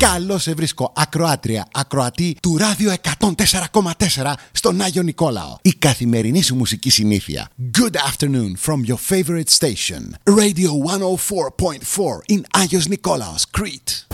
Καλώς σε βρίσκω, ακροάτρια, ακροατή του Ράδιο 104,4 στον Άγιο Νικόλαο. Η καθημερινή σου μουσική συνήθεια. Good afternoon from your favorite station. Radio 104.4 in Άγιος Νικόλαος, Crete.